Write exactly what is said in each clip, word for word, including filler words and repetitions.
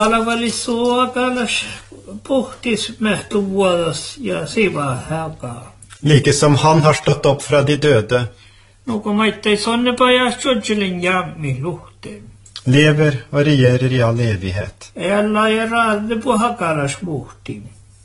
Alvallisuokalas puhtis mähtu vuodas ja siva häkaa. Like som han har stått opp fra de døde, Nuko maittai sonnepaja sodjelin jammi luhteen. lever og regjerer i all evighet. Ella ja raadde på hakalas muhtiin.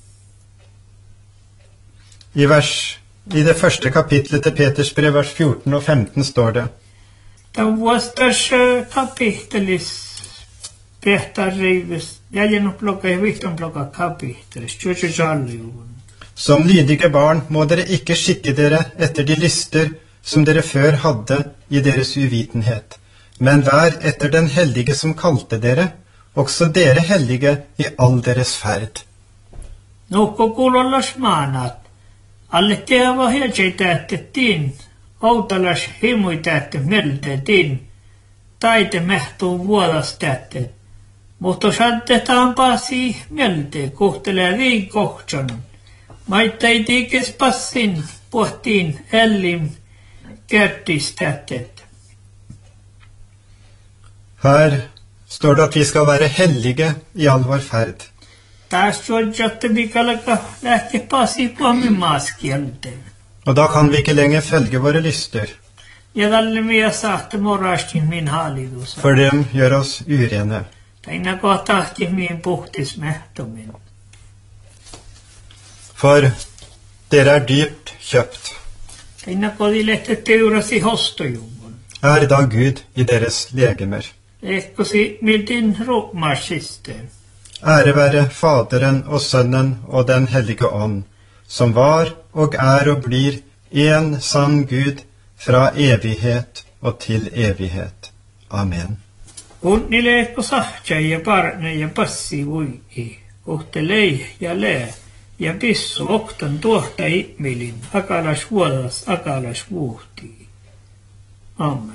I, vers, I det første kapitlet til Peters brev, vers fjorten og femten, står det: Tämän vuostas kapitelis pehtarriivis, jäljennut plokka ja vihton plokka kapitelis, tjøtjø salliuvun. Som lydige barn må dere ikke skikke dere etter de lyster som dere før hadde i deres uvitenhet, men vær etter den hellige som kalte dere, også dere hellige i all deres ferd. Nuhko kuulollas maanat, alle teava heltsei tähtettiin, outalas himui tähte meltettiin, taite mehtuun vuodas tähtet, mutta santetaan pasi melte kohtelee viin kohtson. Maittai tiikes passin pohtiin ellim kertis tähtet. Her står det at vi skal være hellige i all vår ferd. Taas suodjatte mikalaka lähti pasi puomi maaskielte. Og da kan vi ikke lenger følge våre lyster, Ja tälle mia sahte morastin min hallitus. for dem gjør oss urene. Taina kohtahti min puhtis mehtomin. For dere er dyrt kjøpt. Taina kodilehte teurasi hostojummun. Er da Gud i deres legemer. Ehkosi miltin rukmarsisten. Ære være Faderen og Sønnen og Den hellige ånd, som var og er og blir en sann Gud fra evighet og til evighet. Amen. Kunnile ehko sahtja ja parne ja passi vui. Kohtelei ja lee. Ja pissu oktan tuohta ihmilin. Akalas vuodas, akalas vuhtii. Amen.